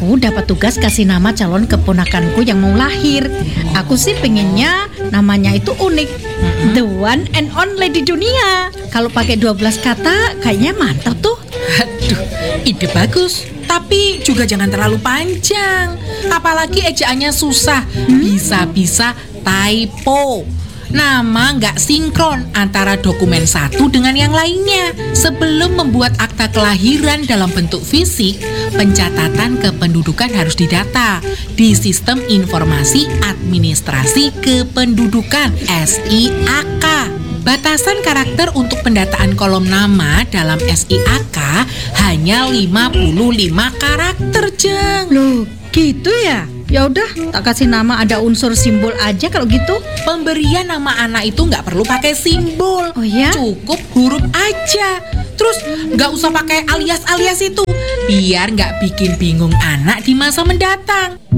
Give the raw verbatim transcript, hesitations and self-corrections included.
itu dapat tugas kasih nama calon keponakanku yang mau lahir. Aku sih pengennya namanya itu unik, mm-hmm. the one and only di dunia. Kalau pakai dua belas kata kayaknya mantap tuh. Aduh, ide bagus. Tapi juga jangan terlalu panjang. Apalagi ejaannya susah, hmm? bisa-bisa typo. Nama nggak sinkron antara dokumen satu dengan yang lainnya. Sebelum membuat akta kelahiran dalam bentuk fisik, pencatatan kependudukan harus didata di Sistem Informasi Administrasi Kependudukan (S I A K). Batasan karakter untuk pendataan kolom nama dalam S I A K hanya lima puluh lima karakter, Jeng. Loh, gitu ya? Ya udah, tak kasih nama ada unsur simbol aja kalau gitu. Pemberian nama anak itu nggak perlu pakai simbol. Oh ya? Cukup huruf aja. Terus nggak usah pakai alias-alias itu, biar nggak bikin bingung anak di masa mendatang.